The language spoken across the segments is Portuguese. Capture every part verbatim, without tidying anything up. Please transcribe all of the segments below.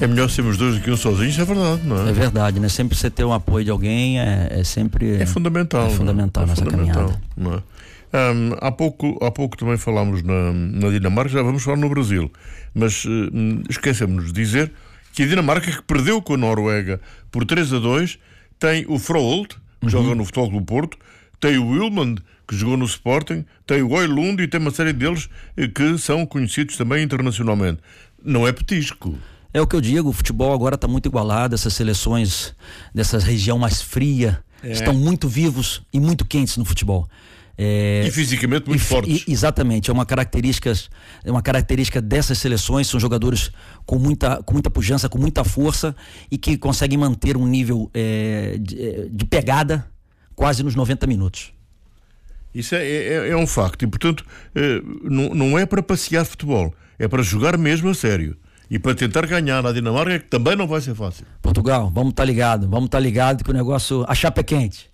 É melhor sermos dois do que um sozinho, isso é verdade, não é? É verdade, né? Sempre você ter um apoio de alguém é, é sempre... É fundamental. É fundamental é nessa fundamental, caminhada. Não é? Um, há, pouco, há pouco também falámos na, na Dinamarca, já vamos falar no Brasil, mas uh, esquecemos de dizer que a Dinamarca, que perdeu com a Noruega por três a dois, tem o Froholt, que uhum. joga no Futebol Clube Porto, tem o Wilman, que jogou no Sporting, tem o Oilund e tem uma série deles que são conhecidos também internacionalmente. Não é petisco. É o que eu digo, o futebol agora está muito igualado, essas seleções dessa região mais fria é. estão muito vivos e muito quentes no futebol. É, e fisicamente muito e, fortes. E, exatamente, é uma característica, é uma característica dessas seleções, são jogadores com muita, com muita pujança, com muita força e que conseguem manter um nível é, de, de pegada quase nos noventa minutos. Isso é, é, é um facto e, portanto, é, não, não é para passear futebol, é para jogar mesmo a sério. E para tentar ganhar na Dinamarca, que também não vai ser fácil. Portugal, vamos estar tá ligado, vamos estar tá ligado que o negócio, a chapa é quente.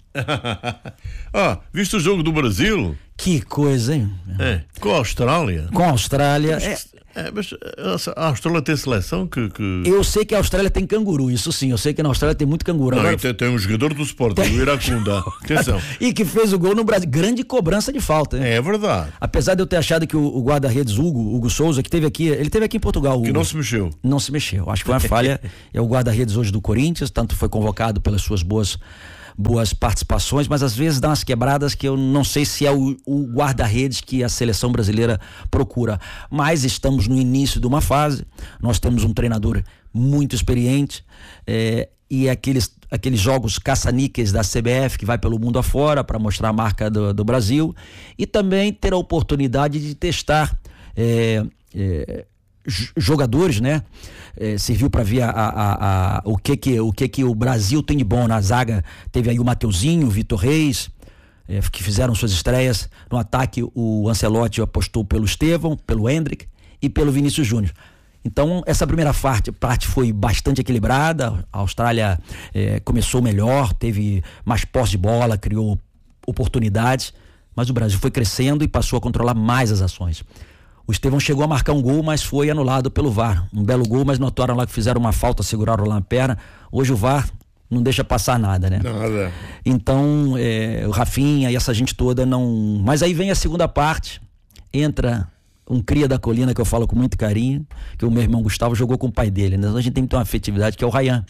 Ah, viste o jogo do Brasil? Que coisa, hein? É, com a Austrália. Com a Austrália. Mas, é... É, mas a Austrália tem seleção que, que... Eu sei que a Austrália tem canguru, isso sim, eu sei que na Austrália tem muito canguru. Não, Agora... tem, tem um jogador do Sporting, tem... o Iracunda. Atenção. E que fez o gol no Brasil. Grande cobrança de falta, hein? É verdade. Apesar de eu ter achado que o, o guarda-redes Hugo, Hugo Souza, que teve aqui, ele teve aqui em Portugal. Que Hugo, não se mexeu. Não se mexeu. Acho que foi uma falha. É o guarda-redes hoje do Corinthians, tanto foi convocado pelas suas boas. boas participações, mas às vezes dá umas quebradas que eu não sei se é o, o guarda-redes que a seleção brasileira procura, mas estamos no início de uma fase, nós temos um treinador muito experiente é, e aqueles, aqueles jogos caça-níqueis da C B F que vai pelo mundo afora para mostrar a marca do, do Brasil e também ter a oportunidade de testar é, é, jogadores, né? É, serviu para ver a, a, a, o, que que, o que que o Brasil tem de bom na zaga. Teve aí o Mateuzinho, o Vitor Reis, é, que fizeram suas estreias. No ataque, o Ancelotti apostou pelo Estevão, pelo Hendrick e pelo Vinícius Júnior. Então, essa primeira parte, parte foi bastante equilibrada. A Austrália é, começou melhor, teve mais posse de bola, criou oportunidades, mas o Brasil foi crescendo e passou a controlar mais as ações. O Estevão chegou a marcar um gol, mas foi anulado pelo V A R. Um belo gol, mas notaram lá que fizeram uma falta, seguraram lá na perna. Hoje o V A R não deixa passar nada, né? Nada. Então, é, o Rafinha e essa gente toda não... Mas aí vem a segunda parte, entra um cria da colina, que eu falo com muito carinho, que o meu irmão Gustavo jogou com o pai dele, né? A gente tem que ter uma afetividade, que é o Ryan.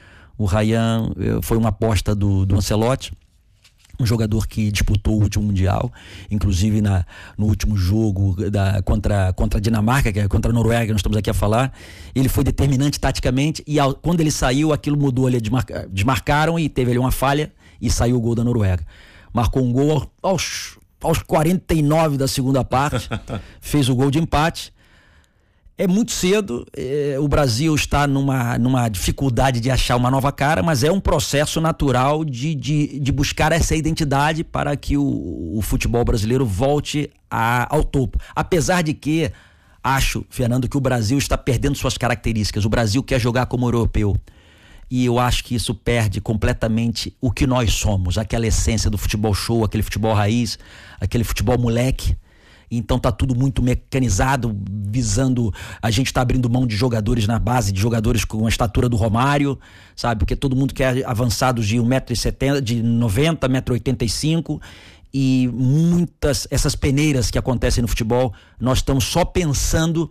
O Ryan foi uma aposta do, do Ancelotti, um jogador que disputou o último Mundial, inclusive na, no último jogo da, contra, contra a Dinamarca, que é contra a Noruega, que nós estamos aqui a falar. Ele foi determinante taticamente e ao, quando ele saiu, aquilo mudou, ele desmarca, desmarcaram e teve ali uma falha e saiu o gol da Noruega. Marcou um gol aos, aos quarenta e nove da segunda parte, fez o gol de empate. É muito cedo, é, o Brasil está numa, numa dificuldade de achar uma nova cara, mas é um processo natural de, de, de buscar essa identidade para que o, o futebol brasileiro volte a, ao topo. Apesar de que, acho, Fernando, que o Brasil está perdendo suas características. O Brasil quer jogar como europeu. E eu acho que isso perde completamente o que nós somos, aquela essência do futebol show, aquele futebol raiz, aquele futebol moleque. Então tá tudo muito mecanizado, visando, a gente tá abrindo mão de jogadores na base, de jogadores com a estatura do Romário, sabe? Porque todo mundo quer avançados de um metro e setenta, de noventa, um metro e oitenta e cinco, e muitas, essas peneiras que acontecem no futebol, nós estamos só pensando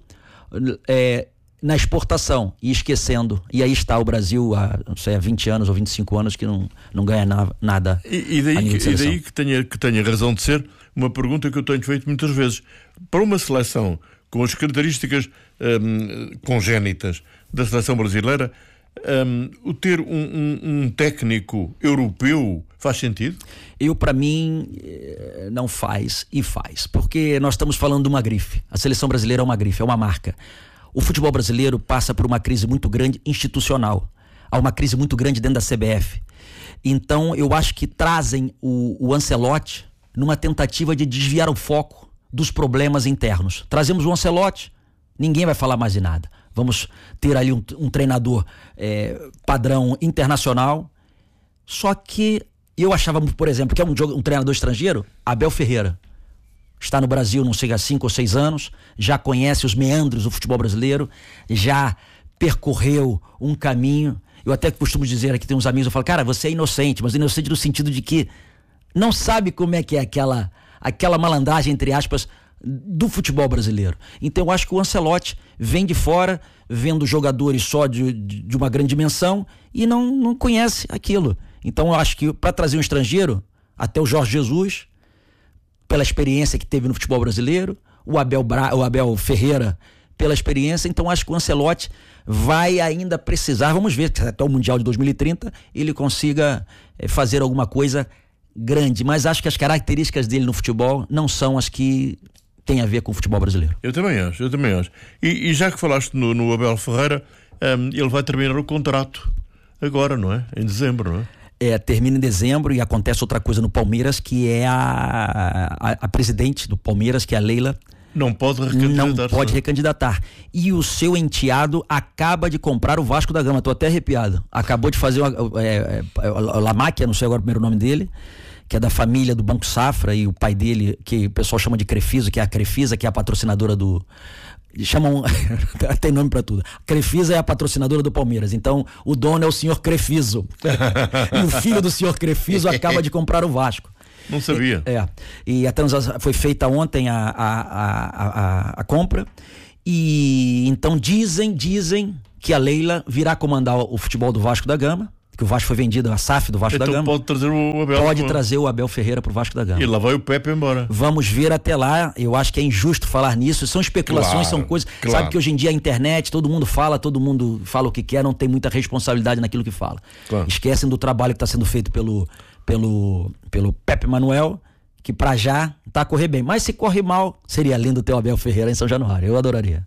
é, na exportação e esquecendo. E aí está o Brasil há, não sei, há vinte anos ou vinte e cinco anos que não, não ganha na, nada. E, e daí, que, e daí que, tenha, que tenha razão de ser uma pergunta que eu tenho feito muitas vezes. Para uma seleção com as características hum, congénitas da seleção brasileira, hum, o ter um, um, um técnico europeu faz sentido? Eu, para mim, não faz e faz. Porque nós estamos falando de uma grife. A seleção brasileira é uma grife, é uma marca. O futebol brasileiro passa por uma crise muito grande institucional. Há uma crise muito grande dentro da C B F. Então, eu acho que trazem o, o Ancelotti numa tentativa de desviar o foco dos problemas internos. Trazemos o Ancelotti, ninguém vai falar mais de nada. Vamos ter ali um, um treinador é, padrão internacional. Só que eu achava, por exemplo, que é um, um treinador estrangeiro, Abel Ferreira. Está no Brasil, não sei, há cinco ou seis anos, já conhece os meandros do futebol brasileiro, já percorreu um caminho. Eu até costumo dizer aqui, tem uns amigos, eu falo, cara, você é inocente, mas inocente no sentido de que não sabe como é que é aquela, aquela malandragem, entre aspas, do futebol brasileiro. Então eu acho que o Ancelotti vem de fora, vendo jogadores só de, de uma grande dimensão e não, não conhece aquilo. Então eu acho que para trazer um estrangeiro, até o Jorge Jesus, pela experiência que teve no futebol brasileiro, o Abel, Bra... o Abel Ferreira pela experiência, então acho que o Ancelotti vai ainda precisar, vamos ver, até o Mundial de dois mil e trinta ele consiga fazer alguma coisa grande, mas acho que as características dele no futebol não são as que têm a ver com o futebol brasileiro. Eu também acho, eu também acho. E, e já que falaste no, no Abel Ferreira, um, ele vai terminar o contrato agora, não é? Em dezembro, não é? É, termina em dezembro e acontece outra coisa no Palmeiras, que é a, a, a presidente do Palmeiras, que é a Leila, Não pode recandidatar. Não pode recandidatar. E o seu enteado acaba de comprar o Vasco da Gama. Tô até arrepiado. Acabou de fazer uma, é, é, Lamáquia, não sei agora o primeiro nome dele, que é da família do Banco Safra, e o pai dele, que o pessoal chama de Crefiso, que é a Crefisa, que é a patrocinadora do... Chamam... tem nome pra tudo. A Crefisa é a patrocinadora do Palmeiras. Então, o dono é o senhor Crefiso. E o filho do senhor Crefiso acaba de comprar o Vasco. Não sabia. É. E a transação foi feita ontem a, a, a, a, a compra. E então dizem, dizem que a Leila virá comandar o futebol do Vasco da Gama. Que o Vasco foi vendido, a S A F do Vasco então da Gama. Pode trazer o Abel. Pode trazer o Abel Ferreira pro Vasco da Gama. E lá vai o Pepe embora. Vamos ver até lá. Eu acho que é injusto falar nisso. São especulações, claro, são coisas. Claro. Sabe que hoje em dia a internet, todo mundo fala, todo mundo fala o que quer, não tem muita responsabilidade naquilo que fala. Claro. Esquecem do trabalho que está sendo feito pelo, pelo, pelo Pepe Manuel, que pra já tá a correr bem. Mas se corre mal, seria lindo ter o Abel Ferreira em São Januário. Eu adoraria.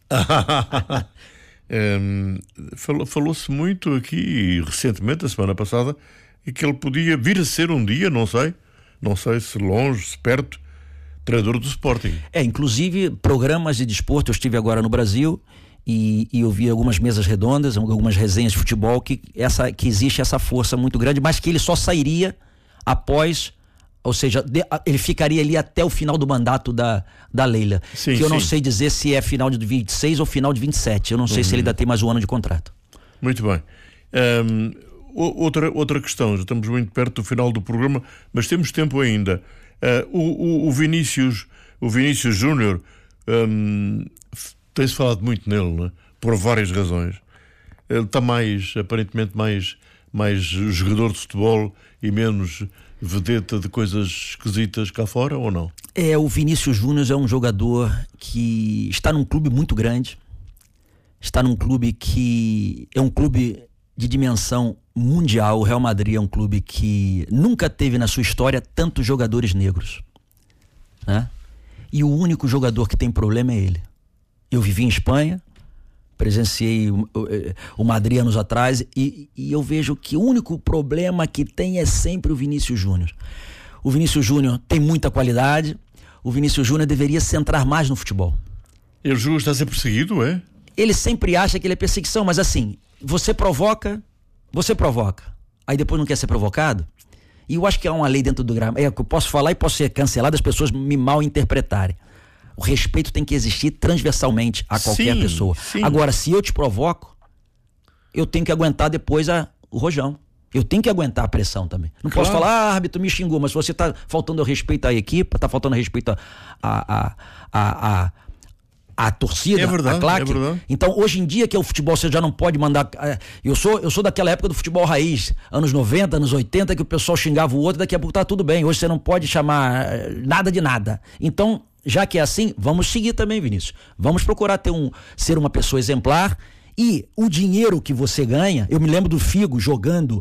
Um, falou-se muito aqui recentemente, a semana passada, que ele podia vir a ser um dia, não sei, não sei se longe, se perto, treinador do Sporting. É, inclusive programas de desporto, eu estive agora no Brasil e, e eu vi algumas mesas redondas, algumas resenhas de futebol, que, essa, que existe essa força muito grande, mas que ele só sairia após, ou seja, de, ele ficaria ali até o final do mandato da, da Leila. Sim, que eu sim. não sei dizer se é final de vinte e seis ou final de vinte e sete. Eu não sei uhum. se ele ainda tem mais um ano de contrato. Muito bem. Um, outra, outra questão, já estamos muito perto do final do programa, mas temos tempo ainda. Uh, o, o, o Vinícius, o Vinícius Júnior, um, tem-se falado muito nele, né? Por várias razões. Ele está mais, aparentemente, mais, mais jogador de futebol e menos vedeta de coisas esquisitas cá fora, ou não? É, o Vinícius Júnior é um jogador que está num clube muito grande, está num clube que é um clube de dimensão mundial. O Real Madrid é um clube que nunca teve na sua história tantos jogadores negros, né? E o único jogador que tem problema é ele. Eu vivi em Espanha, presenciei o, o, o Madrid anos atrás e, e eu vejo que o único problema que tem é sempre o Vinícius Júnior. O Vinícius Júnior tem muita qualidade, o Vinícius Júnior deveria centrar mais no futebol. Ele Júnior está a ser perseguido, é? Ele sempre acha que ele é perseguição, mas assim, você provoca, você provoca, aí depois não quer ser provocado. E eu acho que há uma lei dentro do gramado, é que eu posso falar e posso ser cancelado, as pessoas me mal interpretarem. O respeito tem que existir transversalmente a qualquer sim, pessoa. Sim. Agora, se eu te provoco, eu tenho que aguentar depois a, o rojão. Eu tenho que aguentar a pressão também. Não claro. Posso falar, ah, árbitro, me xingou, mas se você tá faltando respeito à equipe, tá faltando respeito à a, a, a, a, a torcida, é verdade, a claque. É verdade. Então, hoje em dia que é o futebol, você já não pode mandar... Eu sou, eu sou daquela época do futebol raiz, anos noventa, anos oitenta, que o pessoal xingava o outro, daqui a pouco tá tudo bem. Hoje você não pode chamar nada de nada. Então... Já que é assim, vamos seguir também, Vinícius. Vamos procurar ter um, ser uma pessoa exemplar. E o dinheiro que você ganha, eu me lembro do Figo jogando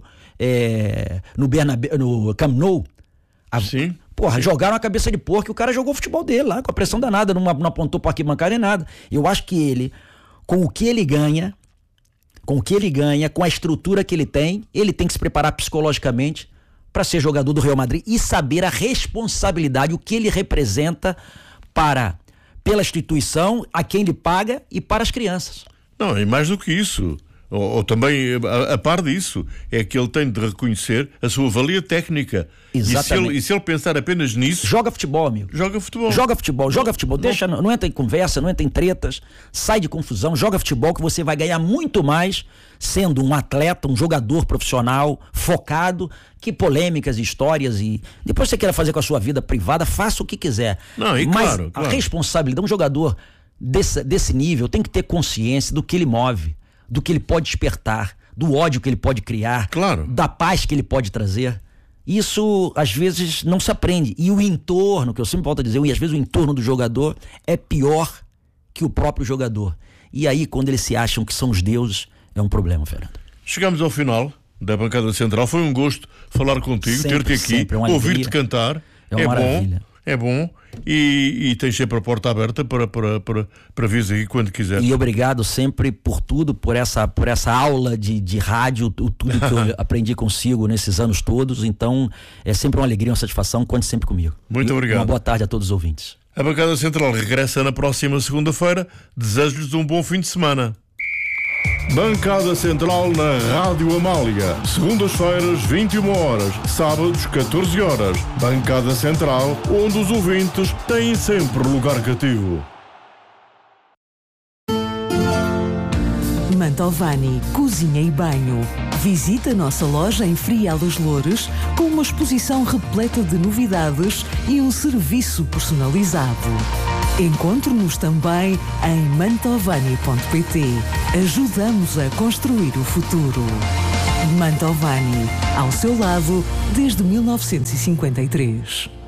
é, no, Bernabé, no Camp Nou. A, Sim. Porra, sim. jogaram a cabeça de porco e o cara jogou o futebol dele lá, com a pressão danada, não, não apontou para arquibancada nem nada. Eu acho que ele, com o que ele ganha, com o que ele ganha, com a estrutura que ele tem, ele tem que se preparar psicologicamente para ser jogador do Real Madrid e saber a responsabilidade, o que ele representa para, pela instituição, a quem lhe paga e para as crianças. Não, e mais do que isso, Ou, ou também, a, a par disso, é que ele tem de reconhecer a sua valia técnica. Exatamente. E se ele, e se ele pensar apenas nisso... Joga futebol, amigo. Joga futebol. Joga futebol, joga não, futebol. Não, Deixa, não, não entra em conversa, não entra em tretas, sai de confusão, joga futebol que você vai ganhar muito mais sendo um atleta, um jogador profissional, focado, que polêmicas, histórias e... Depois você queira fazer com a sua vida privada, faça o que quiser. Não, e Mas claro, claro. a responsabilidade, um jogador desse, desse nível tem que ter consciência do que ele move, do que ele pode despertar, do ódio que ele pode criar, claro. da paz que ele pode trazer. Isso, às vezes, não se aprende. E o entorno, que eu sempre volto a dizer, e às vezes o entorno do jogador é pior que o próprio jogador. E aí, quando eles se acham que são os deuses, é um problema, Fernando. Chegamos ao final da bancada central. Foi um gosto falar contigo, sempre, ter-te aqui, sempre, é uma ouvir-te cantar. É uma é maravilha. bom. É bom e, e tens sempre a porta aberta para, para, para, para vir aqui quando quiser. E obrigado sempre por tudo, por essa, por essa aula de, de rádio, tudo que eu aprendi consigo nesses anos todos. Então é sempre uma alegria, uma satisfação. Conte sempre comigo. Muito e obrigado. Uma boa tarde a todos os ouvintes. A bancada central regressa na próxima segunda-feira. Desejo-lhes um bom fim de semana. Bancada Central na Rádio Amália. Segundas-feiras, vinte e uma horas. Sábados, catorze horas. Bancada Central, onde os ouvintes têm sempre lugar cativo. Mantovani Cozinha e Banho. Visita a nossa loja em Frial dos Loures com uma exposição repleta de novidades e um serviço personalizado. Encontre-nos também em mantovani ponto pt. Ajudamos a construir o futuro. Mantovani, ao seu lado desde mil novecentos e cinquenta e três.